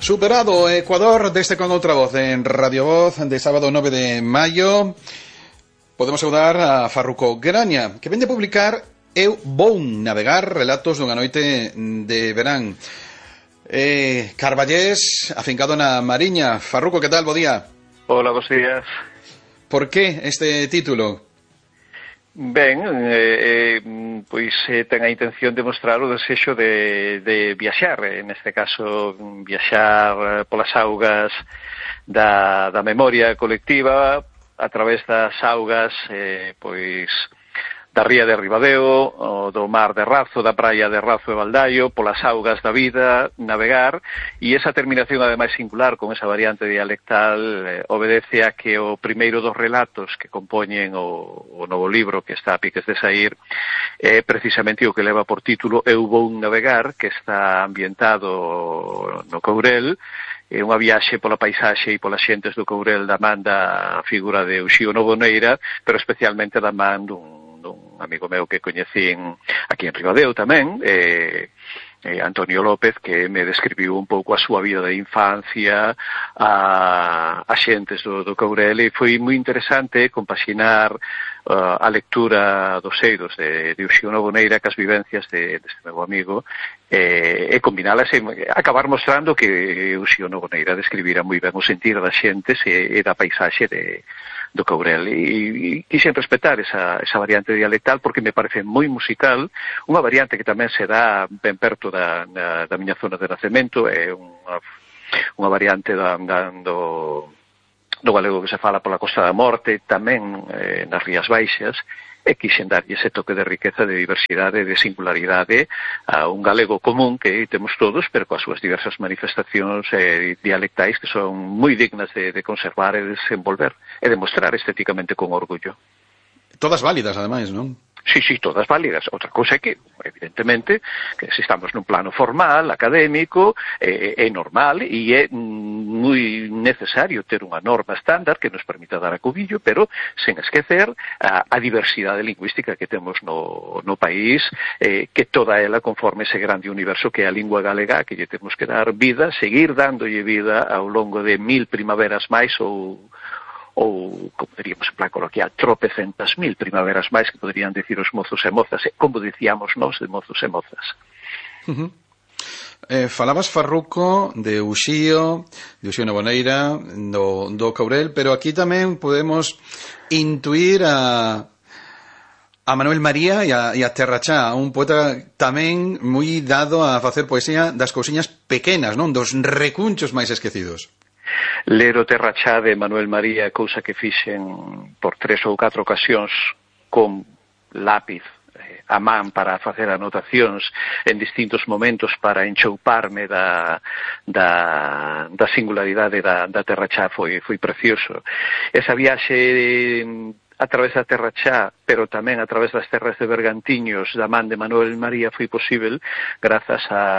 Superado Ecuador desde con outra voz en Radio Voz de sábado 9 de maio. Podemos saudar a Farruco Graña, que vende a publicar Eu vou navegar, relatos dunha noite de verán. Carballés, afincado na Mariña. Farruco, que tal? Bo día. Hola, bos días. Por que este título? Ben, pois ten a intención de mostrar o desexo de viaxar, neste caso viaxar polas augas da memoria colectiva a través das augas pois da ría de Ribadeo, do mar de Razo, da praia de Razo e Baldaio, polas augas da vida, navegar, e esa terminación ademais singular con esa variante dialectal obedece a que o primeiro dos relatos que compoñen o novo libro que está a piques de saír é precisamente o que leva por título Eu vou navegar, que está ambientado no Courel. É unha viaxe pola paisaxe e polas xentes do Courel da man da figura de Uxío Novoneira, pero especialmente da man dun amigo meu que coñecín aquí en Ribadeo tamén, Antonio López, que me describiu un pouco a súa vida de infancia, a xentes do Courel, e foi moi interesante compaxinar a lectura dos eidos de Uxío Novoneira cas vivencias deste meu amigo, e combinálas e acabar mostrando que Uxío Novoneira describira moi ben o sentir das xentes e da paisaxe do Courel, e quixen respetar esa variante dialectal porque me parece moi musical, unha variante que tamén se dá ben perto da miña zona de nacemento, é unha variante do galego que se fala pola Costa da Morte, tamén nas Rías Baixas, e quixen darlle ese toque de riqueza, de diversidade, de singularidade a un galego común que temos todos, pero coas súas diversas manifestacións dialectais que son moi dignas de conservar e desenvolver e demostrar estéticamente con orgullo. Todas válidas, ademais, non? Sí, todas válidas. Outra cousa é que, evidentemente, que se estamos nun plano formal, académico, é normal e é moi necesario ter unha norma estándar que nos permita dar a cubillo, pero sen esquecer a diversidade lingüística que temos no país, que toda ela conforme ese grande universo que é a lingua galega, que lle temos que dar vida, seguir dándolle vida ao longo de 1000 primaveras máis ou, como diríamos en plan coloquial, tropecentas mil primaveras máis que poderían dicir os mozos e mozas, como dicíamos nós de mozos e mozas. Falabas, Farruco, de Uxío Novoneira, do Courel, pero aquí tamén podemos intuir a Manuel María e a Terrachá, un poeta tamén moi dado a facer poesía das cousiñas pequenas, non? Dos recunchos máis esquecidos. Ler o Terrachá de Manuel María, cousa que fixen por 3 ou 4 ocasións con lápiz a man para facer anotacións en distintos momentos para enchouparme da singularidade da Terrachá foi precioso. Esa viaxe a través da Terrachá, pero tamén a través das terras de Bergantiños da man de Manuel María foi posible grazas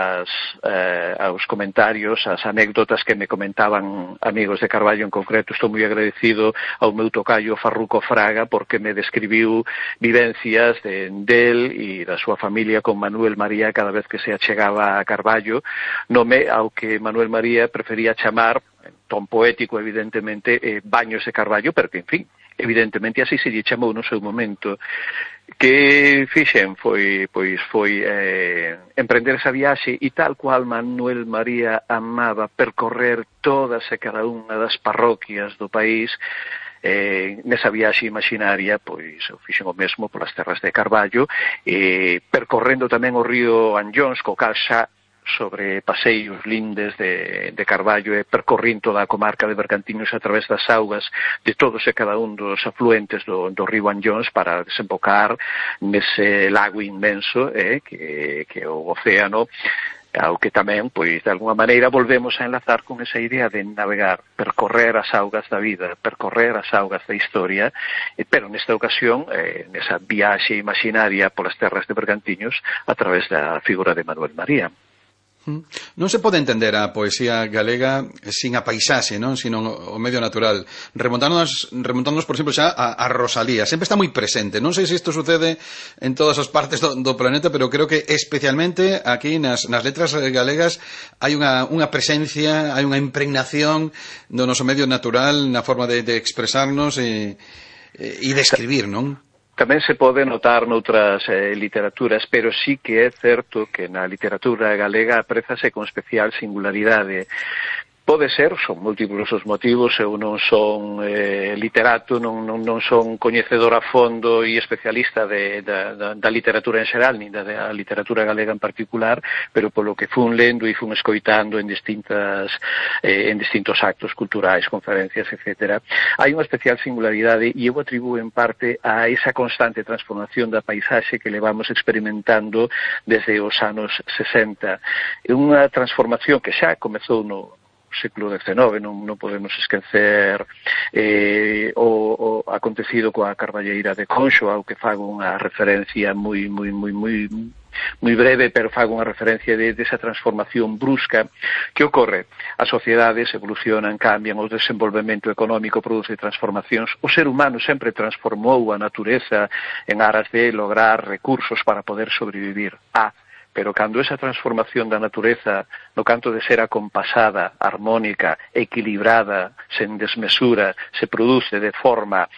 aos comentarios, ás anécdotas que me comentaban amigos de Carballo. En concreto, estou moi agradecido ao meu tocayo Farruco Fraga porque me describiu vivencias del e da súa familia con Manuel María cada vez que se achegaba a Carballo, nome ao que Manuel María prefería chamar, en ton poético evidentemente, Baños de Carballo, pero que, en fin, evidentemente así se lle chamou no seu momento. Que fixen foi emprender esa viaxe e tal cual Manuel María amaba percorrer todas e cada unha das parroquias do país. Nesa viaxe imaginaria, pois eu fixen o mesmo polas terras de Carballo, percorrendo tamén o río Anllóns, co cal xa sobre paseos lindes de Carballo e percorrín toda a comarca de Bergantiños a través das augas de todos e cada un dos afluentes do río Anllóns para desembocar nese lago inmenso que é o océano, ao que tamén, pois, de alguna maneira volvemos a enlazar con esa idea de navegar, percorrer as augas da vida, percorrer as augas da historia, pero nesta ocasión, nesa viaxe imaginaria polas terras de Bergantiños a través da figura de Manuel María. Non se pode entender a poesía galega sin a paisaxe, non? Sino o medio natural. Remontándonos, por exemplo, xa a Rosalía. Sempre está moi presente. Non sei se isto sucede en todas as partes do planeta, pero creo que especialmente aquí nas letras galegas hai unha presencia, hai unha impregnación do noso medio natural na forma de expresarnos e de escribir, non? Tamén se pode notar noutras literaturas, pero sí que é certo que na literatura galega aprezase con especial singularidade. Pode ser, son múltiplos os motivos, eu non son literato, non son coñecedor a fondo e especialista da literatura en xeral, nin da literatura galega en particular, pero polo que fun lendo e fun escoitando en distintos actos culturais, conferencias, etc. Hai unha especial singularidade e eu atribuo en parte a esa constante transformación da paisaxe que levamos experimentando desde os anos 60. É unha transformación que xa comezou no século XIX, non podemos esquecer o acontecido coa Carballeira de Conxo, ao que fago unha referencia moi breve, pero fago unha referencia desa transformación brusca que ocorre. As sociedades evolucionan, cambian, o desenvolvemento económico produce transformacións. O ser humano sempre transformou a natureza en aras de lograr recursos para poder sobrevivir. Pero cando esa transformación da natureza, no canto de ser acompasada, armónica, equilibrada, sen desmesura, se produce de forma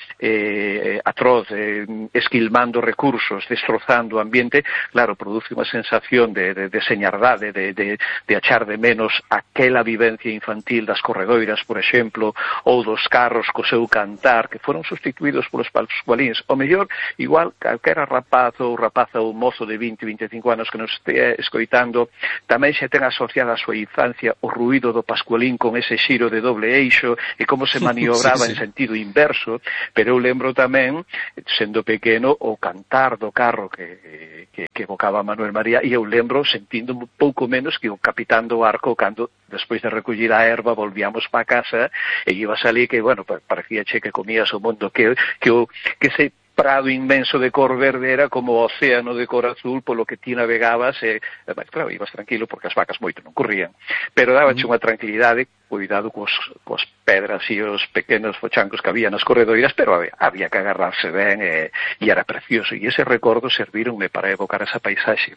atroz, esquilmando recursos, destrozando o ambiente, claro, produce unha sensación de señardade, de achar de menos aquela vivencia infantil das corredoiras, por exemplo, ou dos carros co seu cantar, que foron sustituídos polos pascualíns. O mellor, igual, calquera rapaz ou rapaza ou mozo de 20, 25 anos que nos escoitando, tamén xa ten asociada a súa infancia o ruído do pascualín con ese xiro de doble eixo e como se maniobraba en sentido inverso, pero eu lembro tamén, sendo pequeno, o cantar do carro que evocaba Manuel María, e eu lembro sentindo un pouco menos que o capitán do barco cando, despois de recoller a erva, volvíamos para casa e ibas ali que, bueno, parecía que comías o mundo, que se prado inmenso de cor verde era como o océano de cor azul polo que ti navegabas claro, ibas tranquilo porque as vacas moito non corrían, pero dábache unha tranquilidade, cuidado cos pedras e os pequenos fochancos que había nas corredoiras, pero había que agarrarse ben e era precioso, e ese recordo servíronme para evocar esa paisaxe.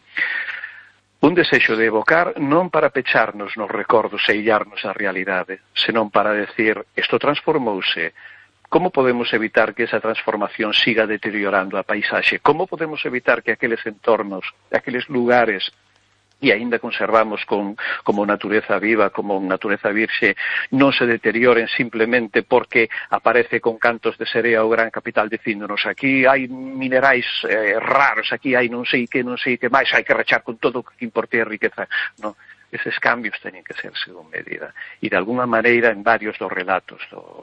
Un desexo de evocar non para pecharnos nos recordos e illarnos a realidade, senón para decir, isto transformouse. Como podemos evitar que esa transformación siga deteriorando a paisaxe? Como podemos evitar que aqueles entornos, aqueles lugares e aínda conservamos como natureza viva, como natureza virxe, non se deterioren simplemente porque aparece con cantos de serea o gran capital dicíndonos aquí hai minerais raros, aquí hai non sei que máis, hai que rachar con todo o que importe a riqueza. Non, eses cambios teñen que ser según medida. E de alguna maneira en varios dos relatos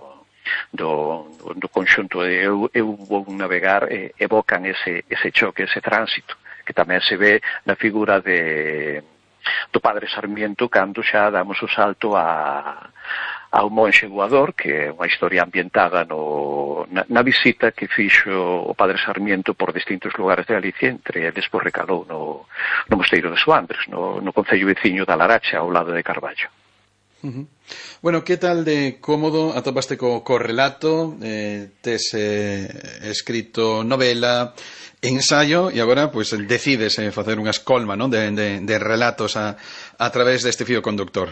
do conxunto de eu vou navegar evocan ese choque, ese tránsito que tamén se ve na figura do Padre Sarmiento cando xa damos o salto ao monxe voador, que é unha historia ambientada na visita que fixo o Padre Sarmiento por distintos lugares de Galicia, entre eles por recalou no mosteiro de Soandres, no concello veciño da Laracha, ao lado de Carballo. Bueno, que tal de cómodo atopaste co relato, tes escrito novela, ensayo, e agora pues decides facer unha escolma, non, de relatos a través deste fío conductor?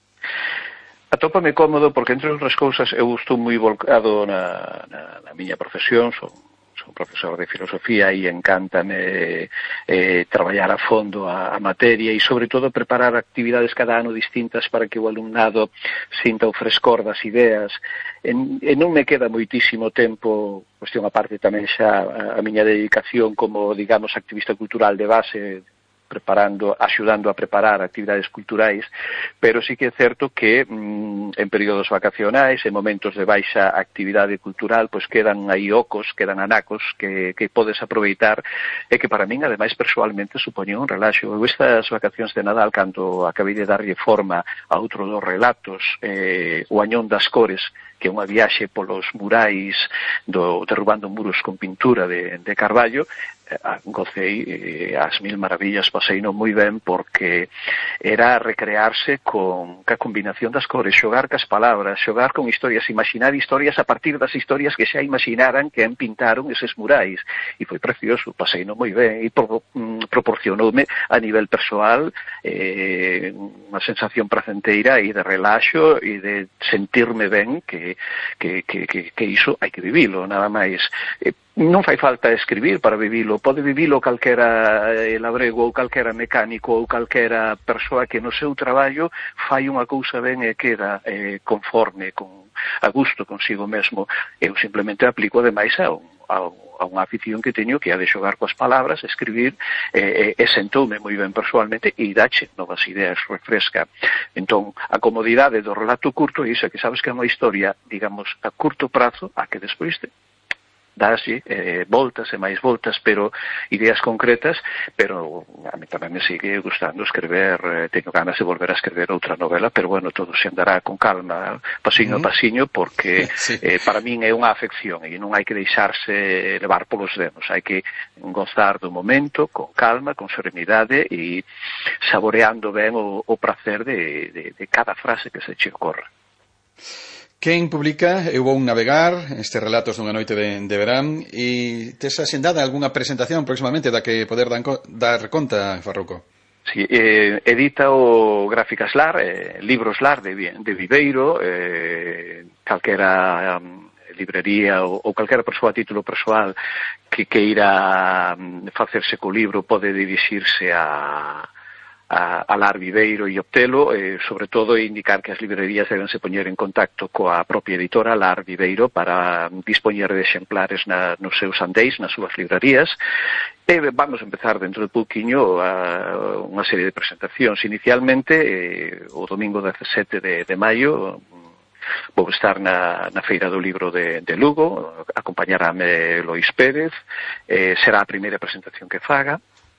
Atópame cómodo porque, entre outras cousas, eu estou moi volcado na miña profesión, son profesor de filosofía e encántame traballar a fondo a materia e, sobre todo, preparar actividades cada ano distintas para que o alumnado sinta o frescor das ideas. E non me queda moitísimo tempo, cuestión aparte tamén xa a miña dedicación como, digamos, activista cultural de base, axudando a preparar actividades culturais, pero sí que é certo que en períodos vacacionais, en momentos de baixa actividade cultural, pois quedan aí ocos, quedan anacos que podes aproveitar e que para min, ademais, persoalmente supoñen un relaxo. Estas vacacións de Nadal, cando acabei de darlle forma a outro dos relatos, o Añón das Cores, que é unha viaxe polos murais derrubando muros con pintura de Carballo. Gocei as mil maravillas, paseino moi ben, porque era recrearse ca combinación das cores, xogar cas palabras, xogar con historias, imaginar historias a partir das historias que xa imaginaran que pintaron eses murais, e foi precioso, paseino moi ben, e proporcionoume a nivel persoal unha sensación placenteira e de relaxo e de sentirme ben, que iso hai que vivilo, nada máis. Non fai falta escribir para vivilo, pode vivilo calquera labrego ou calquera mecánico ou calquera persoa que no seu traballo fai unha cousa ben e queda conforme, a gusto consigo mesmo. Eu simplemente aplico ademais a unha afición que teño, que é de xogar coas palabras, escribir, e sentoume moi ben persoalmente e dache novas ideas, refresca. Entón, a comodidade do relato curto é iso, que sabes que é unha historia, digamos, a curto prazo, a que despois dáse voltas e máis voltas, pero ideas concretas, pero a mí tamén me sigue gustando escrever, teño ganas de volver a escrever outra novela, pero bueno, todo se andará con calma, pasiño a pasiño, porque sí. Para min é unha afección e non hai que deixarse levar polos demos, hai que gozar do momento con calma, con serenidade e saboreando ben o prazer de cada frase que se che ocorra. Quen publica Eu vou navegar, estes relatos dunha noite de verán, e tes asendada algunha presentación próximamente da que poder dar conta, Farruco? Sí, edita o Gráficas Lar, Libros Lar de Viveiro, calquera librería ou calquera persoa a título persoal que queira facerse co libro pode dirixirse a Lar Viveiro e obtelo, sobre todo indicar que as librerías deben se poñer en contacto coa propia editora Lar Viveiro para dispoñer de exemplares nos seus andéis, nas súas librerías. Vamos a empezar dentro de pouquiño unha serie de presentacións. Inicialmente, o domingo 17 de maio, vou estar na Feira do Libro de Lugo, acompañarame Lois Pérez, será a primeira presentación que faga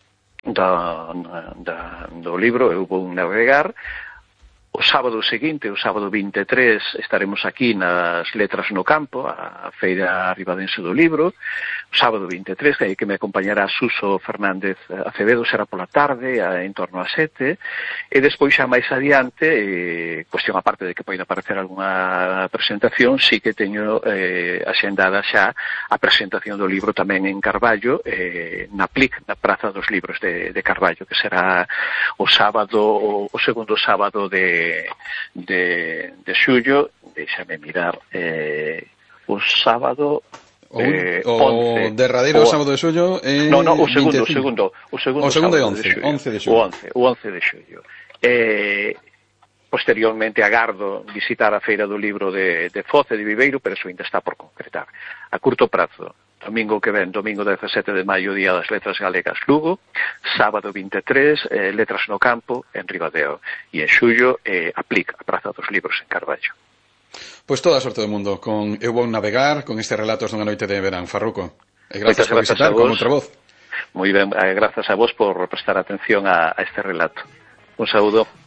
do libro Eu vou navegar. O sábado seguinte, o sábado 23, estaremos aquí nas Letras no Campo, a Feira Ribadense do Libro. O sábado 23, que me acompañará Suso Fernández Acevedo, será pola tarde, en torno a 7. E despois xa máis adiante, cuestión aparte de que poida aparecer algunha presentación, sí que teño axendada xa a presentación do libro tamén en Carballo, na PLIC, na Praza dos Libros de Carballo, que será o segundo sábado de xullo. Déixame mirar, o sábado o derradeiro sábado de xullo o segundo é 11 de xullo. O 11 de xullo. Posteriormente agardo visitar a Feira do Libro de Foz e de Viveiro, pero eso ainda está por concretar. A curto prazo, domingo que ven, domingo 17 de maio, Día das Letras Galegas, Lugo. Sábado 23, Letras no Campo, en Ribadeo. E en xullo, a PLIC, a Praza dos Libros, en Carballo. Pois toda a sorte do mundo con Eu vou navegar, con estes relatos dunha noite de verán, Farruco. E grazas por visitar con outra voz. Moi ben, grazas a vos por prestar atención a este relato. Un saúdo.